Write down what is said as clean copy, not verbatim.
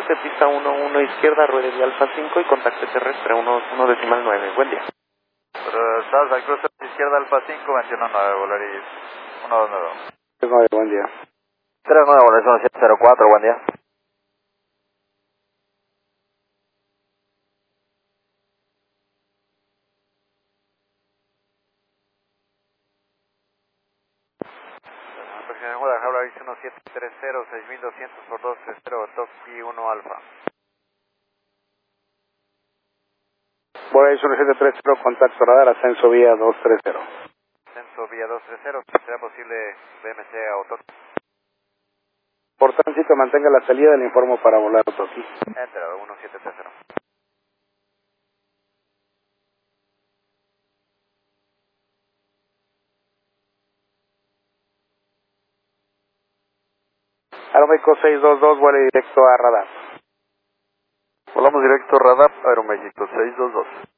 cruce pista 1 izquierda, ruede de Alfa 5 y contacto terrestre 1,9. Buen día. Salsa, cruce izquierda Alfa 5, 21-9, Volaris 129. 39, buen día. 39, Volaris 1704, buen día. Volaris 1730, 6200 por 230, Toki 1 Alfa. Volaris 1730, contacto radar, ascenso vía 230. Ascenso vía 230, ¿será posible BMC a Otoki? Por tránsito, mantenga la salida del informe para volar a Otoki. Entrado, 1730. Aeroméxico 622, vuele directo a radar. Volamos directo radar, Aeroméxico 622.